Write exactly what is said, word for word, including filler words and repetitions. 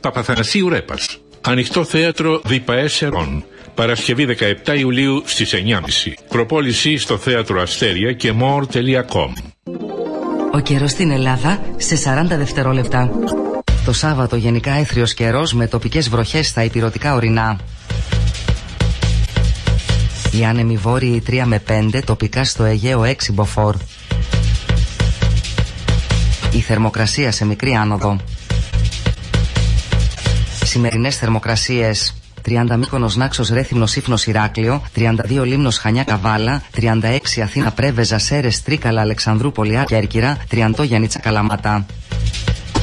Παπαθανασίου Ρέπας. Ανοιχτό θέατρο Διπαέσσερων. Παρασκευή δεκαεπτά Ιουλίου στις εννιά και μισή. Προπόληση στο θέατρο Αστέρια και more τελεία com. Ο καιρός στην Ελλάδα σε σαράντα δευτερόλεπτα. Το Σάββατο γενικά έθριος καιρός με τοπικές βροχές στα ηπειρωτικά ορεινά. Οι άνεμοι βόρειοι τρία με πέντε, τοπικά στο Αιγαίο έξι μποφόρ. Η θερμοκρασία σε μικρή άνοδο. Σημερινές θερμοκρασίες: τριάντα Μύκονος Νάξος Ρέθυμνος Ήφνος Ηράκλειο, τριάντα δύο Λίμνος Χανιά Καβάλα, τριάντα έξι Αθήνα Πρέβεζα Σέρες Τρίκαλα Αλεξανδρούπολη Κέρκυρα, τριάντα Γιαννίτσα Καλαμάτα.